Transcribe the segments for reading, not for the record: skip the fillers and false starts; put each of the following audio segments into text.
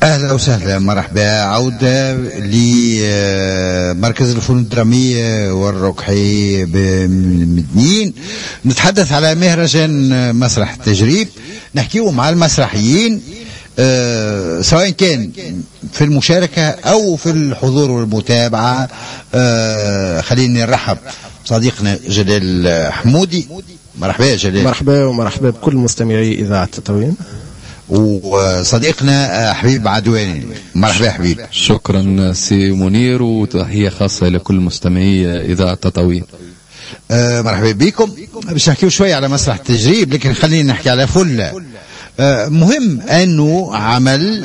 أهلا وسهلا، مرحبا. عودة لمركز الفنون الدرامية والرقحي بمدنين. نتحدث على مهرجان مسرح التجريب، نحكيه مع المسرحيين سواء كان في المشاركة أو في الحضور والمتابعة. خليني نرحب صديقنا جلال حمودي. مرحبا يا جلال. مرحبا ومرحبا بكل مستمعي إذاعة تطاوين. وصديقنا حبيب عدواني. مرحبا حبيب. شكرا سي منير، وتحية خاصة لكل مستمعي إذاعة تطاوين. مرحبا بكم. باش نحكيو شوية على مسرح التجريب، لكن خلينا نحكي على فلة. مهم أنه عمل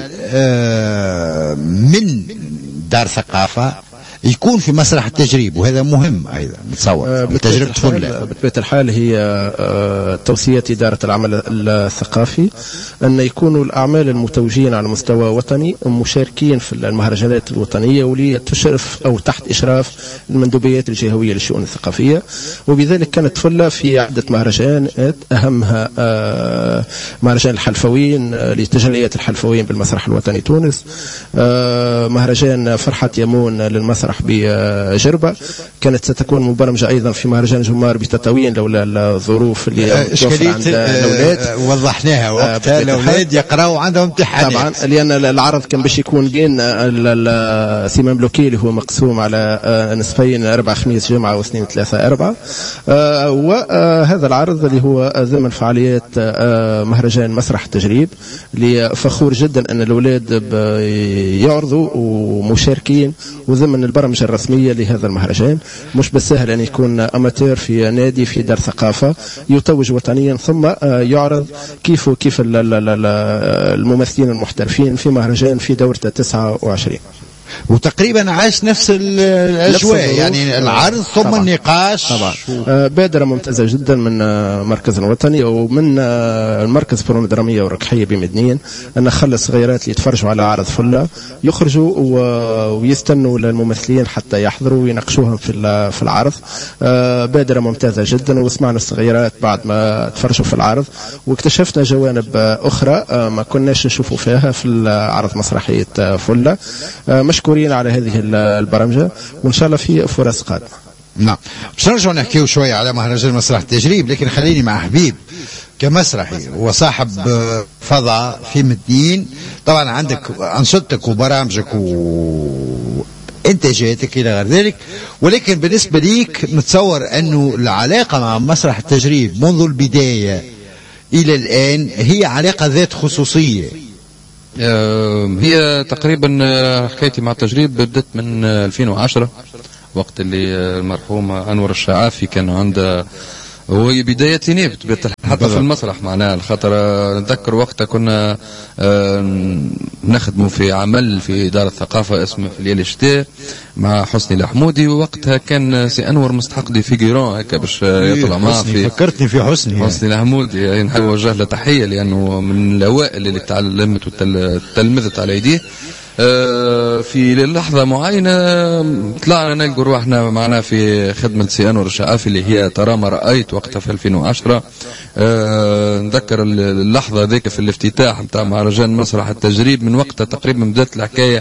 من دار ثقافة يكون في مسرح التجريب، وهذا مهم أيضا نتصور. تجربة فلة بطبيعة الحال هي توصية إدارة العمل الثقافي أن يكونوا الأعمال المتوجهين على مستوى وطني مشاركين في المهرجانات الوطنية، واللي تشرف أو تحت إشراف المندوبيات الجهوية للشؤون الثقافية. وبذلك كانت فلة في عدة مهرجانات، أهمها مهرجان الحلفوين لتجليات الحلفوين بالمسرح الوطني تونس، مهرجان فرحة يمون للمسرح بجربة، كانت ستكون مبرمجة أيضا في مهرجان جمار بتطاوين لولا الظروف اللي توفر عند الأولاد. وضحناها وقتها الأولاد يقرأوا عندهم امتحانات طبعا، لأن العرض كان باش يكون بين السيمان بلوكي اللي هو مقسوم على نصفين، 4 خميس جمعة واثنين 3 4. وهذا العرض اللي هو ضمن فعاليات مهرجان مسرح التجريب، اللي فخور جدا أن الأولاد يعرضوا ومشاركين وضمن البرامج الرسمية لهذا المهرجان. مش بالسهل أن يكون أماتير في نادي في دار ثقافة يتوج وطنيا ثم يعرض كيف الممثلين المحترفين في مهرجان في دورته 29. وتقريبا عاش نفس الأجواء، يعني العرض ثم طبعا. النقاش طبعا. بادرة ممتازة جدا من مركز الوطني ومن المركز الفنون الدرامية والرقحية بمدنين، أن خلى الصغيرات اللي يتفرجوا على عرض فلة يخرجوا ويستنوا للممثلين حتى يحضروا ويناقشوهم في العرض. بادرة ممتازة جدا، وسمعنا الصغيرات بعد ما تفرجوا في العرض، واكتشفنا جوانب أخرى ما كناش نشوفوا فيها في العرض مسرحية فلة. مشكورين على هذه البرامجة، وإن شاء الله في فرص قادمة. نعم، باش نرجع نحكيو شوية على مهرجان مسرح التجريب، لكن خليني مع حبيب كمسرحي وصاحب فضاء في مدنين. طبعا عندك أنشطتك وبرامجك وإنتاجاتك إلى غير ذلك، ولكن بالنسبة ليك نتصور أنه العلاقة مع مسرح التجريب منذ البداية إلى الآن هي علاقة ذات خصوصية. هي تقريبا حكايتي مع التجريب بدت من 2010، وقت اللي المرحوم أنور الشعافي كان عنده هو بدايتي حتى في المسرح معناها. الخطر نتذكر وقتها كنا نخدموا في عمل في إدارة الثقافة اسمه فيليال الشتاء مع حسني الحمودي، ووقتها كان سي أنور مستحقدي في جيران هكا باش يطلع معه. فكرتني في حسني الحمودي، يعني نحب نوجه له تحية لأنه من الأوائل اللي تعلمت وتلمذت على يديه. في لحظة معينة طلعنا نلقوا روحنا معنا في خدمة سي أنور الشعافي اللي هي ترى ما رأيت وقتها في 2010. نذكر اللحظة ذيك في الافتتاح متاع مهرجان مسرح التجريب. من وقتها تقريبا بدأت الحكاية،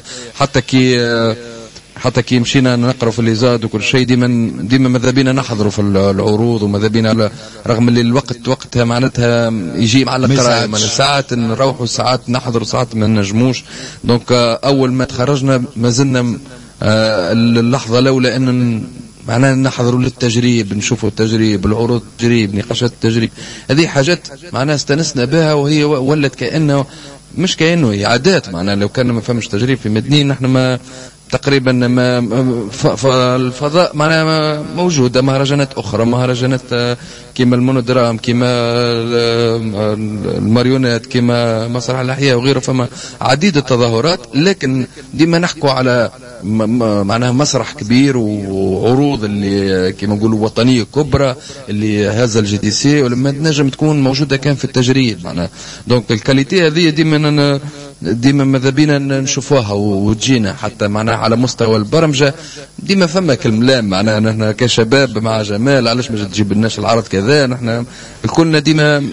حتى كي مشينا نقرأ في الليزاد وكل شيء ديما ماذا بينا نحضروا في العروض، وماذا بينا رغم اللي الوقت وقتها معناتها يجي مع القراءة، ساعات نروحوا ساعات نحضروا ساعات ما نجموش. دونك أول ما تخرجنا ما زلنا اللحظة لولا أن معناها نحضروا للتجريب، نشوفوا التجريب، العروض التجريب، نقاشات التجريب. هذه حاجات معناها استنسنا بها، وهي ولت كأنه مش كأنه عادات. معناها لو كان ما فهمش تجريب في مدنين نحن ما تقريبا ما الفضاء معناها موجودة مهرجانات أخرى، مهرجانات كما المونودرام، كما الماريونات، كما مسرح الأحياء وغيره. فما عديد التظاهرات، لكن ديما نحكوا على معناها مسرح كبير وعروض اللي كما نقولوا وطنية كبرى اللي هذا الجي دي سي، ولما نجم تكون موجودة كان في التجريد معناها. دونك الكاليتي هذه ديما ماذا بينا نشوفوها وتجينا حتى معناها على مستوى البرمجة. ديما فما كلام معناها نحن كشباب مع جمال علاش ما تجيب لناش العرض كذا، نحن الكلنا ديما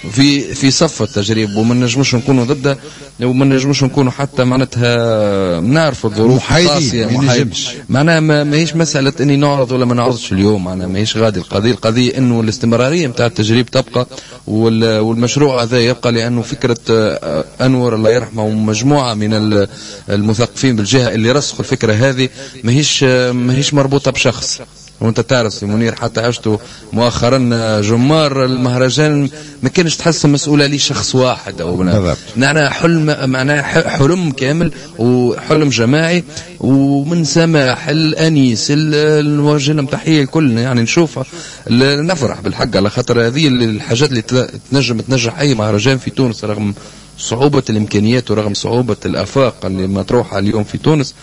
في صف التجريب، وما نجموش نكونوا ضده، وما نجموش نكونوا حتى معناتها نعرف الظروف القاسيه. معناها ماهيش مساله اني نعرض ولا ما نعرضش اليوم، معناها ماهيش غادي القضيه انه الاستمراريه نتاع التجريب تبقى، والمشروع هذا يبقى، لانه فكره انور الله يرحمه ومجموعه من المثقفين بالجهه اللي رسخوا الفكره هذه ماهيش مربوطه بشخص. وانت تعرف يا منير حتى عشتوا مؤخرا جمار المهرجان ما كانش تحس مسؤولة لي شخص واحد او معناها حلم كامل وحلم جماعي، ومن سماح الانيس نوجه لهم تحيه الكل، يعني نشوفها نفرح بالحق على خاطر هذه الحاجات اللي تنجم تنجح اي مهرجان في تونس رغم صعوبة الامكانيات ورغم صعوبة الافاق اللي مطروحة اليوم في تونس.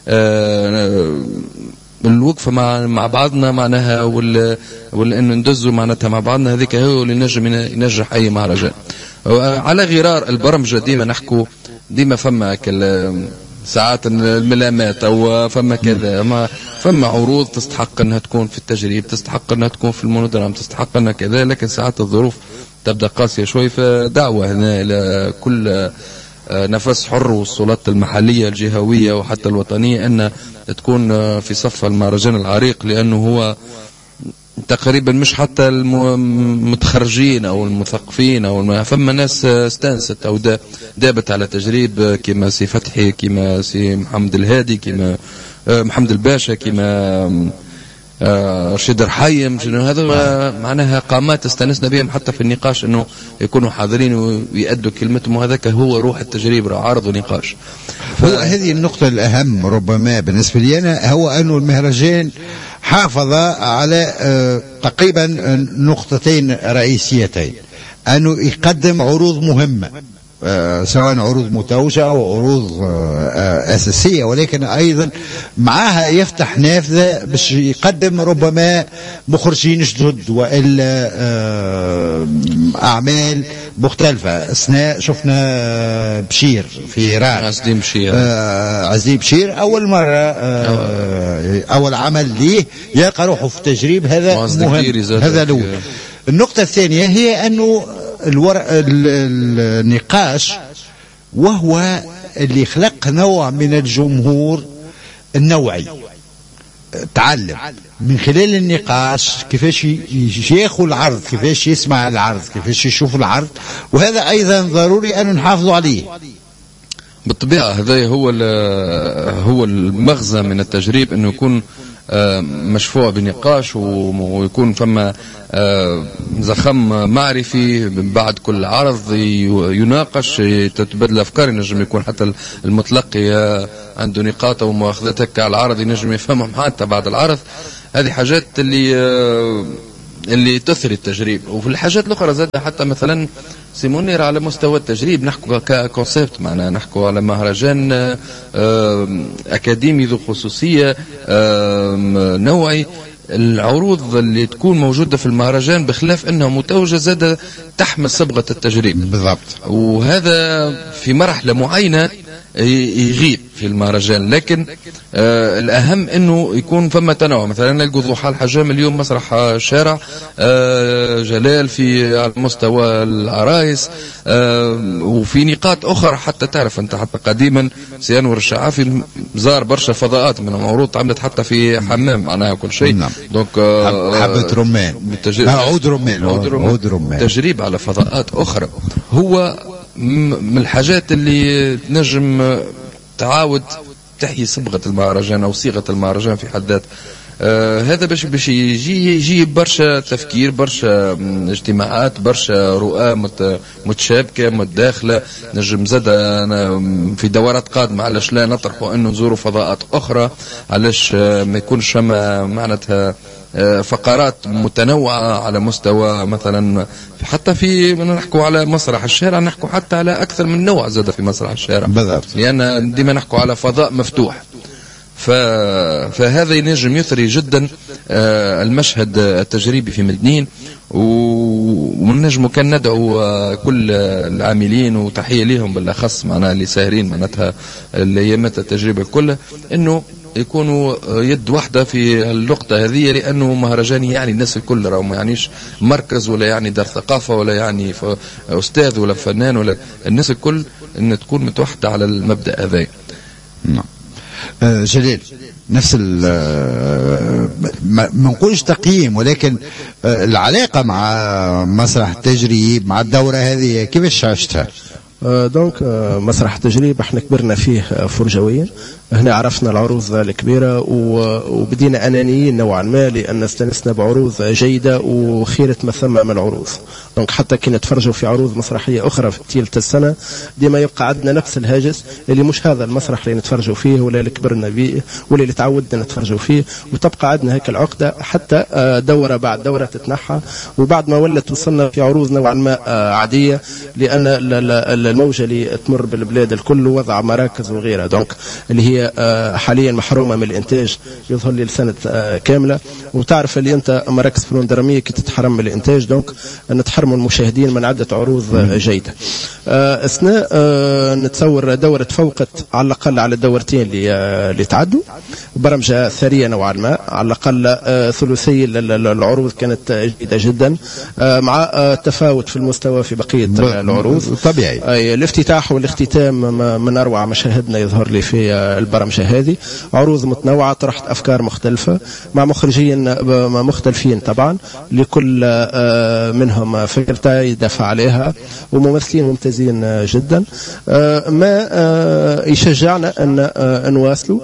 الوقفة مع بعضنا معناها وإنه ندزوا معناتها مع بعضنا، هذيك هو اللي نجم ينجح أي مهرجان. على غرار البرمجة ديما فما ساعات الملامات أو فما كذا، فما عروض تستحق أنها تكون في التجريب، تستحق أنها تكون في المونودرام، تستحق أنها كذا، لكن ساعات الظروف تبدأ قاسية شوي. فدعوة هنا إلى كل نفس حر والسلطات المحلية الجهوية وحتى الوطنية أن تكون في صف المهرجان العريق، لأنه هو تقريبا مش حتى المتخرجين أو المثقفين أو فما ناس استانست أو دابت على تجريب كما سي فتحي، كما سي محمد الهادي، كما محمد الباشا، كما رشيد رحيم. هذا معناها قامات استنسنا بهم حتى في النقاش انه يكونوا حاضرين ويأدوا كلمتهم، وهذاك هو روح التجريب، عرض ونقاش. هذه النقطة الأهم ربما بالنسبة لي أنا، هو أن المهرجان حافظ على تقريبا نقطتين رئيسيتين، أنه يقدم عروض مهمة سواء عروض متوجة أو عروض أساسية، ولكن أيضا معها يفتح نافذة باش يقدم ربما مخرجين جدد وإلا أعمال مختلفة. أثناء شفنا بشير في راك عزيز بشير أول مرة أول عمل ليه يلقى روحه في تجريب، هذا مهم، هذا الأول. النقطة الثانية هي أنه النقاش وهو اللي خلق نوع من الجمهور النوعي، تعلم من خلال النقاش كيفاش ياخذ العرض، كيفاش يسمع العرض، كيفاش يشوف العرض، وهذا أيضا ضروري أن نحافظوا عليه. بالطبيعة هذا هو المغزى من التجريب، أنه يكون مشفوع بنقاش ويكون فما زخم معرفي بعد كل عرض يناقش، تتبادل أفكار، ينجم يكون حتى المتلقي عنده نقاط ومؤاخذتك على العرض ينجم يفهمهم حتى بعد العرض. هذه حاجات اللي تثري التجريب. وفي الحاجات الأخرى زاد حتى مثلا سيمونير على مستوى التجريب نحكوا ككونسيبت، معناها نحكوا على مهرجان أكاديمي ذو خصوصية نوعي. العروض اللي تكون موجودة في المهرجان بخلاف أنها متوجة زاد تحمل صبغة التجريب بالضبط، وهذا في مرحلة معينة يغيب في المهرجان. لكن الأهم أنه يكون فما تنوع. مثلا نلقوا ضحى الحجام اليوم مسرح الشارع، جلال في على مستوى العرايس، وفي نقاط أخرى حتى تعرف أنت حتى قديما سي أنور الشعافي زار برشا فضاءات من العروض عملت حتى في حمام معناها كل شيء. نعم. دونك حبة رمان، عود رمان، تجريب على فضاءات أخرى. هو من الحاجات اللي تنجم تعاود تحيي صبغة المهرجان أو صيغة المهرجان في حد ذات. هذا باش يجي برشا تفكير، برشا اجتماعات، برشا رؤى متشابكة متداخلة. نجم زاد في دورات قادمة علاش لا نطرحوا أنه نزوروا فضاءات أخرى، علاش ما يكونش معناتها فقرات متنوعة على مستوى مثلا حتى في نحكوا على مسرح الشارع، نحكوا حتى على أكثر من نوع زاد في مسرح الشارع بالضبط، لأن ديما نحكوا على فضاء مفتوح. فهذا ينجم يثري جدا المشهد التجريبي في مدنين. ونجم كان ندعو كل العاملين وتحية لهم بالأخص معناها اللي ساهرين معناتها الأيامات التجربة كلها، إنه يكونوا يد واحدة في النقطة هذه، لأنه مهرجان يعني الناس الكل، راهو ما يعنيش مركز ولا يعني دار ثقافة ولا يعني أستاذ ولا فنان، ولا الناس الكل أن تكون متوحدة على المبدأ هذا. نعم. جليل، نفس ما نقولش تقييم، ولكن العلاقة مع مسرح التجريب مع الدورة هذه كيفاش عشتها؟ دونك مسرح التجريب احنا كبرنا فيه فرجويا، هنا عرفنا العروض الكبيرة وبدينا أنانيين نوعا ما، لأن استنسنا بعروض جيدة وخيرة ما ثم من العروض. دونك حتى كي نتفرجوا في عروض مسرحية أخرى في تلك السنة ديما يبقى عندنا نفس الهاجس اللي مش هذا المسرح اللي نتفرجوا فيه ولا اللي كبرنا به ولا اللي تعودنا نتفرجوا فيه، وتبقى عندنا هيك العقدة حتى دورة بعد دورة تتنحى، وبعد ما ولت وصلنا في عروض نوعا ما عادية، لأن الموجة اللي تمر بالبلاد الكل وضع مراكز وغيرها، دونك اللي هي حاليا محرومة من الإنتاج يظهر لي لسنة كاملة. وتعرف اللي أنت مراكز فنون درامية كي تتحرم من الإنتاج، دونك نتحرموا المشاهدين من عدة عروض جيدة. أثناء نتصور دورة فوقت على الأقل على الدورتين اللي تعدوا، برمجة ثرية نوعا ما، على الأقل ثلثي العروض كانت جيدة جدا، مع تفاوت في المستوى في بقية العروض طبيعي. الافتتاح والاختتام من أروع مشاهدنا يظهر لي في البرمجة هذه، عروض متنوعة طرحت أفكار مختلفة مع مخرجين مختلفين طبعا، لكل منهم فكرته يدافع عليها، وممثلين ممتازين جدا، ما يشجعنا أن نواصلوا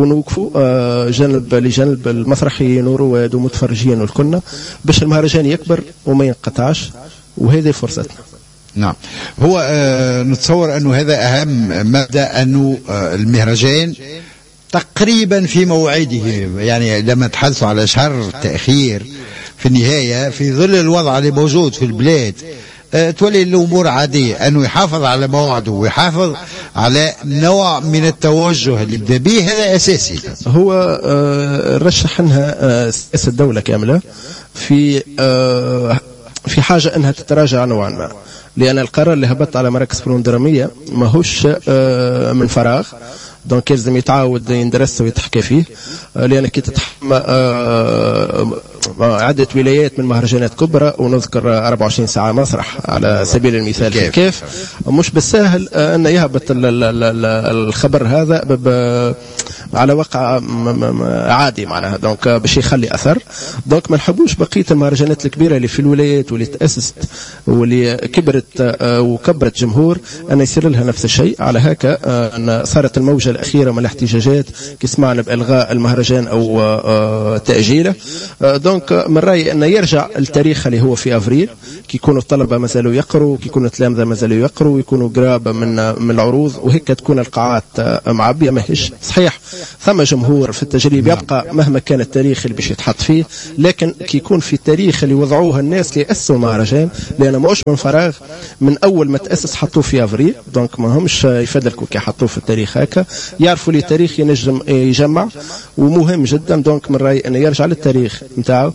ونوقفوا جانب لجانب المسرحيين والرواد ومتفرجين والكلنا، باش المهرجان يكبر وما ينقطعش، وهذه فرصتنا. نعم. هو نتصور أنه هذا أهم مبدأ، أنه المهرجان تقريبا في موعده، يعني لما تحدثوا على شهر تأخير في النهاية في ظل الوضع اللي موجود في البلاد تولي الأمور عادية، أنه يحافظ على موعده ويحافظ على نوع من التوجه اللي بدأ به، هذا أساسي. هو رشح أنها سياسة الدولة كاملة في حاجة أنها تتراجع نوعا ما، لأن القرار اللي هبط على مراكز فنون درامية ما هوش من فراغ، دونك لازم يتعاود يندرس ويتحكى فيه، لأن كي تتحمى عدة ولايات من مهرجانات كبرى، ونذكر 24 ساعة مسرح على سبيل المثال كيف مش بالسهل أن يهبط الخبر هذا على وقع عادي معناها، دونك باش يخلي أثر. دونك ما نحبوش بقية المهرجانات الكبيرة اللي في الولايات واللي تأسست واللي كبرت وكبرت جمهور أن يصير لها نفس الشيء. على هكا أن صارت الموجة الأخيرة من الاحتجاجات كي سمعنا بإلغاء المهرجان أو تأجيله. دونك من رأيي أن يرجع التاريخ اللي هو في أفريل، كي يكونوا الطلبة ما زالوا يقروا، كي يكونوا التلامذة ما زالوا يقروا، ويكونوا قرابة من العروض، وهيك تكون القاعات معبية. ماهيش صحيح ثم جمهور في التجريب يبقى مهما كان التاريخ اللي باش يتحط فيه، لكن كي يكون في التاريخ اللي وضعوه الناس اللي أسسوا المهرجان، لأن ماهوش من فراغ، من أول ما تأسس حطوه في أفريل، دونك ما همش يفدلكوا كي حطوه في التاريخ هكا، يعرفوا لي التاريخ ينجم يجمع ومهم جدا. دونك من رأيي أن يرجع للتاريخ نتاعو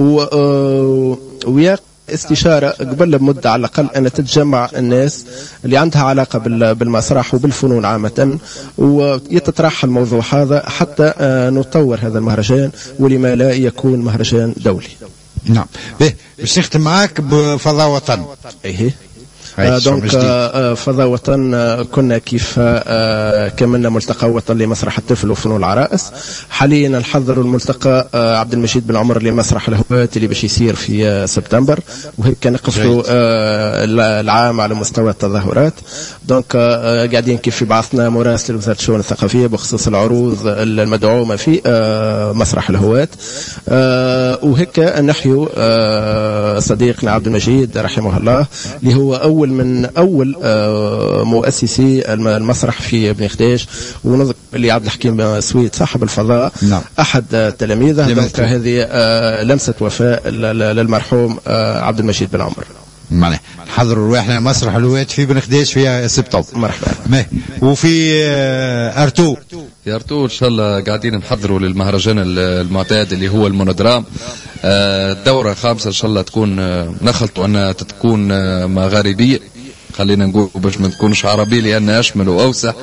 ويا استشارة قبل بمدة على الأقل أن تتجمع الناس اللي عندها علاقة بالمسرح وبالفنون عامة، ويتطرح الموضوع هذا حتى نطور هذا المهرجان، ولما لا يكون مهرجان دولي. نعم. باش نختم معك بفضاء وطن. ايه دونك فضاء وطن كنا كيف كملنا ملتقى وطن لمسرح الطفل وفنون العرائس. حاليا نحضر الملتقى عبد المجيد بن عمر لمسرح الهوات اللي باش يصير في سبتمبر، وهيك نقفلوا العام على مستوى التظاهرات. دونك قاعدين كيف بعثنا مراسل لوزارة الشؤون الثقافية بخصوص العروض المدعومة في مسرح الهوات، وهيك نحيو صديقنا عبد المجيد رحمه الله اللي هو من أول مؤسسي المسرح في بن خديش، ونذكر اللي عبد الحكيم سويد صاحب الفضاء نعم. أحد تلاميذه. دونك هذه لمسة وفاء للمرحوم عبد المجيد بن عمر. معناه نحضروا رواحنا مسرح الهوات في بن خديش في سبتمبر. مرحبا. وفي أرتو يا أرتو إن شاء الله قاعدين نحضروا للمهرجان المعتاد اللي هو المونودرام. الدورة الخامسة إن شاء الله تكون نخلطوا أنها تكون مغاربية، خلينا نقول باش ما تكونش عربية لأنها أشمل وأوسع.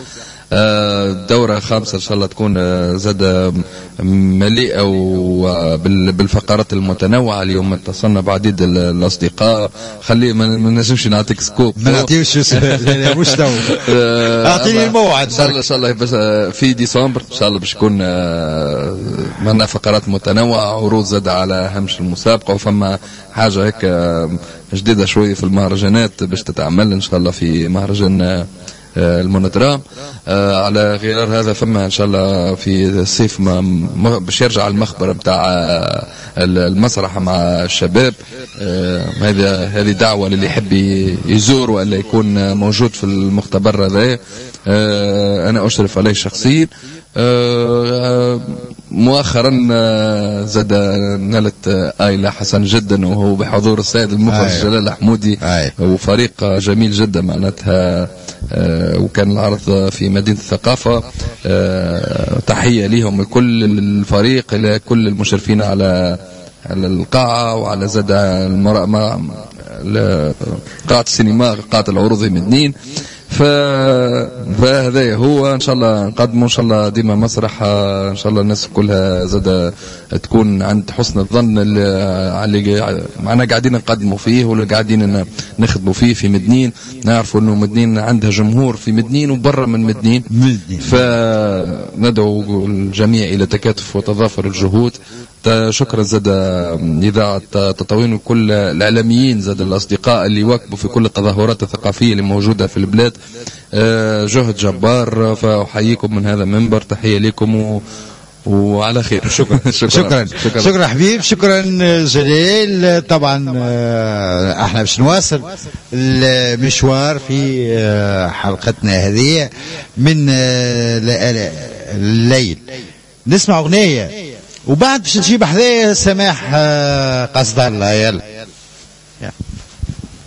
دورة خامسة إن شاء الله تكون زاد مليئة بالفقرات المتنوعة. اليوم اتصلنا بعديد الأصدقاء. خلي ما نجمش نعطيك سكوب، ما نعطيوش مش تو أعطيني الموعد إن شاء الله بس في ديسمبر إن شاء الله باش يكون معنا فقرات متنوعة، عروض زاد على هامش المسابقة، وفما حاجة هيك جديدة شوية في المهرجانات باش تتعمل إن شاء الله في مهرجان المونودرام. على غير هذا فما ان شاء الله في الصيف باش يرجع المخبر بتاع المسرح مع الشباب. هذه دعوه للي يحب يزور ولا يكون موجود في المختبر هذا. انا اشرف عليه شخصيا. مؤخرا زاد نالت آيلة حسن جدا، وهو بحضور السيد المخرج جلال حمودي وفريق جميل جدا معناتها. وكان العرض في مدينة الثقافة. تحية لهم لكل الفريق، إلى كل المشرفين على القاعة وعلى زاد قاعة السينما، قاعة العروض مدنين. فهذا هو ان شاء الله نقدموا ان شاء الله ديما مسرح ان شاء الله الناس كلها زاد تكون عند حسن الظن اللي معنا قاعدين نقدموا فيه ولا قاعدين نخدموا فيه في مدنين. نعرفوا انه مدنين عندها جمهور في مدنين وبرا من مدنين، فندعو الجميع الى تكاتف وتضافر الجهود. شكرا زاد إذاعة تطاوين وكل الإعلاميين زاد الأصدقاء اللي يواكبوا في كل التظاهرات الثقافية اللي موجودة في البلاد. جهد جبار، فأحييكم من هذا المنبر. تحية لكم وعلى خير. شكرا حبيب، شكرا جليل. طبعا احنا باش نواصل المشوار في حلقتنا هذه من الليل. نسمع أغنية وبعد باش نجيب حذايا سماح قصد الله. يلا